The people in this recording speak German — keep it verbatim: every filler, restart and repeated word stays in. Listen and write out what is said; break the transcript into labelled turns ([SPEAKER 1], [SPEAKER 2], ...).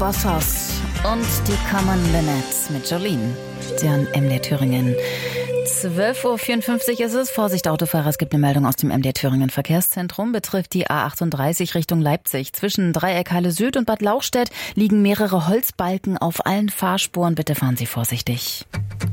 [SPEAKER 1] Bosshaus und die Common Linnets mit Jolene. Sie an M D Thüringen. zwölf Uhr vierundfünfzig ist es. Vorsicht Autofahrer, es gibt eine Meldung aus dem M D Thüringen Verkehrszentrum. Betrifft die A achtunddreißig Richtung Leipzig. Zwischen Dreieck Halle Süd und Bad Lauchstädt liegen mehrere Holzbalken auf allen Fahrspuren. Bitte fahren Sie vorsichtig.